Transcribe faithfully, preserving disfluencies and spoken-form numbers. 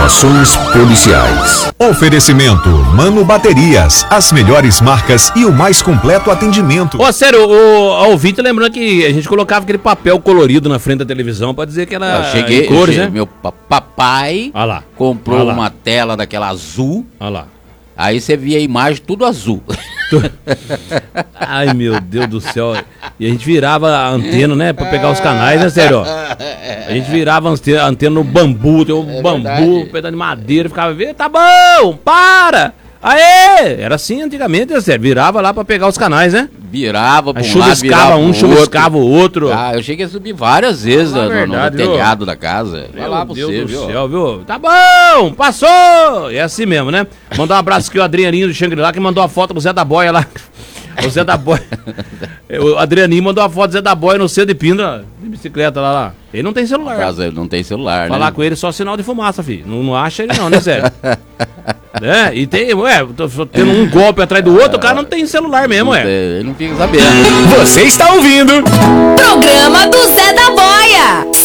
Informações policiais. Oferecimento Mano Baterias, as melhores marcas e o mais completo atendimento. Ô, oh, sério, o, o ouvinte lembrando que a gente colocava aquele papel colorido na frente da televisão pra dizer que era eu cheguei, em cores, eu cheguei, né? Meu papai ah lá, comprou ah lá. uma tela daquela azul. Ah lá. Aí você via a imagem tudo azul. Ai, meu Deus do céu. E a gente virava a antena, né? Pra pegar os canais, né, sério? A gente virava a antena no bambu, tem um é bambu, verdade. Um pedaço de madeira, ficava vendo, tá bom, para! Aê! Era assim antigamente, né, sério? Virava lá pra pegar os canais, né? Virava pra um lado, chuviscava um, chuviscava o outro. Ah, eu cheguei a subir várias vezes ah, no, verdade, no telhado da casa. Vai lá pra você, Deus viu? Do céu, viu? Tá bom, passou! É assim mesmo, né? Mandar um abraço aqui o Adrianinho do Xangri-Lá, que mandou a foto pro Zé da Boia lá. O Zé da Boia. O Adrianinho mandou a foto do Zé da Boia no centro de Pindra, de bicicleta lá, lá. Ele não tem celular. Caso ele não tem celular, Falar né? com ele só sinal de fumaça, filho. Não, não acha ele não, né, sério? É, e tem, ué, tô, tô tendo um golpe atrás do outro, o cara não tem celular mesmo, não ué. Tem, ele não fica sabendo. Você está ouvindo Programa do Zé da Boia.